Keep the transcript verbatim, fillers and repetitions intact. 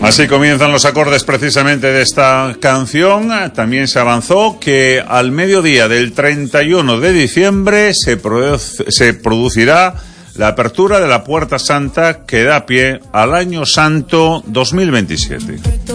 Así comienzan los acordes precisamente de esta canción. También se avanzó que al mediodía del treinta y uno de diciembre se, produce, se producirá la apertura de la Puerta Santa que da pie al Año Santo dos mil veintisiete.